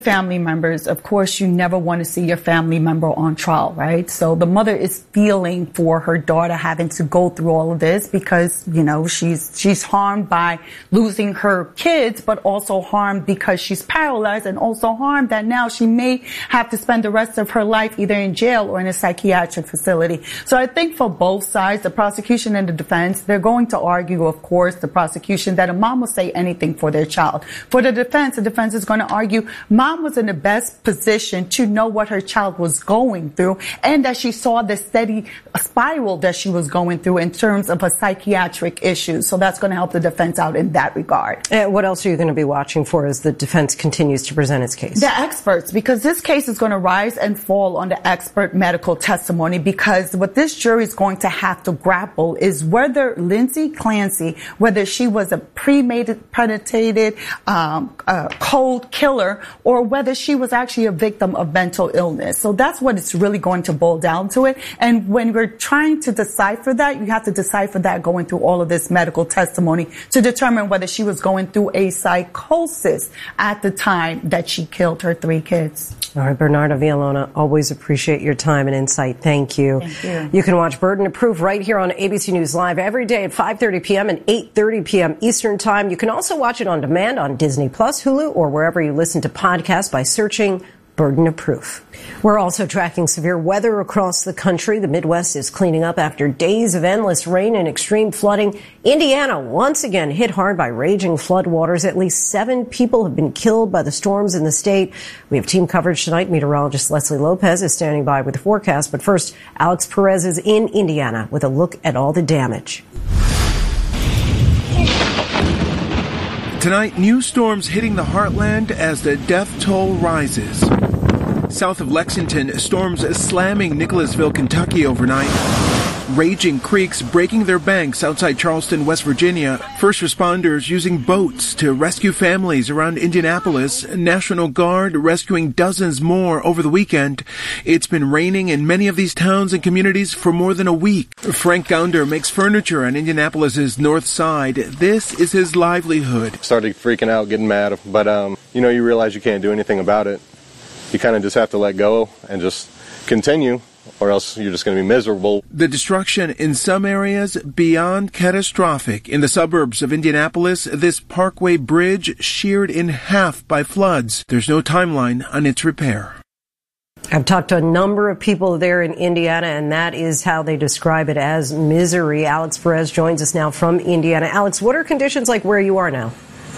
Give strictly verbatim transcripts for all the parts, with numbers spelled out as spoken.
family members, of course, you never want to see your family member on trial, right? So the mother is feeling for her daughter having to go through all of this because, you know, she's she's harmed by losing her kids, but also harmed because she's paralyzed, and also harmed that now she may have to spend the rest of her life either in jail or in a psychiatric facility. So I think for both sides, the prosecution and the defense, they're going to argue, of course, the prosecution, that a mom will say anything for their child. For the defense, the defense is going to argue mom was in the best position to know what her child was going through, and that she saw the steady spiral that she was going through in terms of a psychiatric issue. So that's going to help the defense out in that regard. Uh, what else are you going to be watching for as the defense continues to present its case? The experts, because this case is going to rise and fall on the expert medical testimony, because what this jury is going to have to grapple is whether Lindsay Clancy, whether she was a premeditated, um, uh, cold killer, or whether she was actually a victim of mental illness. So that's what it's really going to boil down to it. And when we're trying to decipher that, you have to decipher that going through all of this medical testimony to determine whether she was going through a psychosis at the time that she killed her three kids. All right, Bernarda Villalona, always appreciate your time and insight. Thank you. Thank you. You can watch Burden of Proof right here on A B C News Live every day at five thirty p.m. and eight thirty p.m. Eastern Time. You can also watch it on demand on Disney Plus, Hulu, or wherever you listen to podcasts by searching Burden of Proof. We're also tracking severe weather across the country. The Midwest is cleaning up after days of endless rain and extreme flooding. Indiana once again hit hard by raging floodwaters. At least seven people have been killed by the storms in the state. We have team coverage tonight. Meteorologist Leslie Lopez is standing by with the forecast. But first, Alex Perez is in Indiana with a look at all the damage. Tonight, new storms hitting the heartland as the death toll rises. South of Lexington, storms slamming Nicholasville, Kentucky overnight. Raging creeks breaking their banks outside Charleston, West Virginia. First responders using boats to rescue families around Indianapolis. National Guard rescuing dozens more over the weekend. It's been raining in many of these towns and communities for more than a week. Frank Gounder makes furniture on Indianapolis's north side. This is his livelihood. Started freaking out, getting mad, but um, you know, you realize you can't do anything about it. You kind of just have to let go and just continue, or else you're just going to be miserable. The destruction in some areas beyond catastrophic. In the suburbs of Indianapolis, this Parkway Bridge sheared in half by floods. There's no timeline on its repair. I've talked to a number of people there in Indiana, and that is how they describe it, as misery. Alex Perez joins us now from Indiana. Alex, what are conditions like where you are now?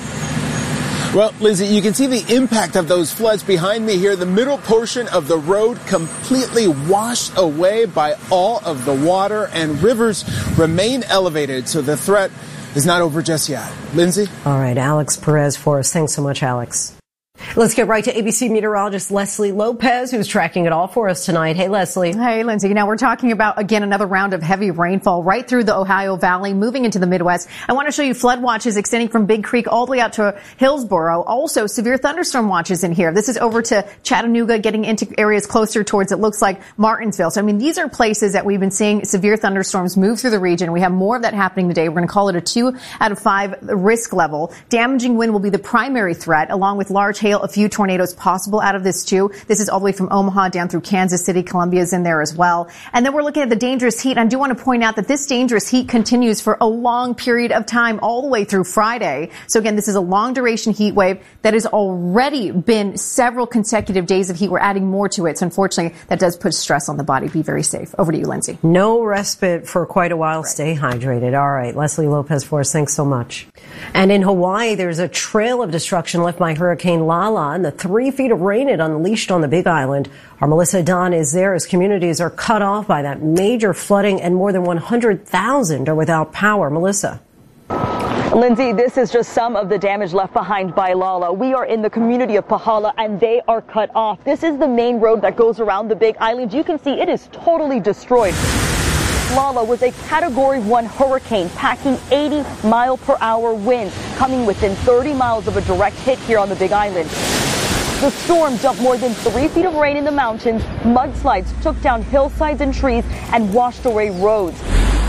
Well, Lindsay, you can see the impact of those floods behind me here. The middle portion of the road completely washed away by all of the water, and rivers remain elevated, so the threat is not over just yet. Lindsay? All right, Alex Perez for us. Thanks so much, Alex. Let's get right to A B C meteorologist Leslie Lopez, who's tracking it all for us tonight. Hey, Leslie. Hey, Lindsay. Now, we're talking about, again, another round of heavy rainfall right through the Ohio Valley, moving into the Midwest. I want to show you flood watches extending from Big Creek all the way out to Hillsboro. Also, severe thunderstorm watches in here. This is over to Chattanooga, getting into areas closer towards, it looks like, Martinsville. So, I mean, these are places that we've been seeing severe thunderstorms move through the region. We have more of that happening today. We're going to call it a two out of five risk level. Damaging wind will be the primary threat, along with large hail, a few tornadoes possible out of this too. This is all the way from Omaha down through Kansas City. Columbia's in there as well. And then we're looking at the dangerous heat. And I do want to point out that this dangerous heat continues for a long period of time, all the way through Friday. So again, this is a long duration heat wave that has already been several consecutive days of heat. We're adding more to it. So unfortunately, that does put stress on the body. Be very safe. Over to you, Lindsay. No respite for quite a while. Right. Stay hydrated. All right. Leslie Lopez for us. Thanks so much. And in Hawaii, there's a trail of destruction left by Hurricane Lala, and the three feet of rain it unleashed on the Big Island. Our Melissa Don is there as communities are cut off by that major flooding, and more than one hundred thousand are without power. Melissa. Lindsay, this is just some of the damage left behind by Lala. We are in the community of Pahala, and they are cut off. This is the main road that goes around the Big Island. You can see it is totally destroyed. Lala was a Category one hurricane, packing eighty mile per hour winds, coming within thirty miles of a direct hit here on the Big Island. The storm dumped more than three feet of rain in the mountains. Mudslides took down hillsides and trees and washed away roads.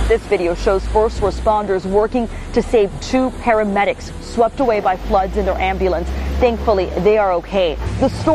This video shows first responders working to save two paramedics swept away by floods in their ambulance. Thankfully, they are okay. The storm